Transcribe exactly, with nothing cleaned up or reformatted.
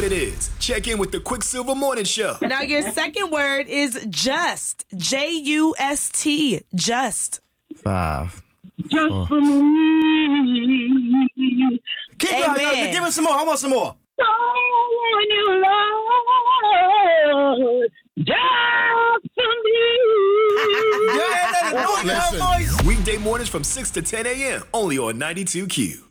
what it is. Check in with the Quicksilver Morning Show. Now, your second word is just. J U S T. Just. Five. Just Four. for me. Keep going. Amen. Give us some more. I want some more. So when you Lord, just for me. Go ahead, let it go. Your Listen. voice. Weekday mornings from six to ten a.m. only on ninety-two Q.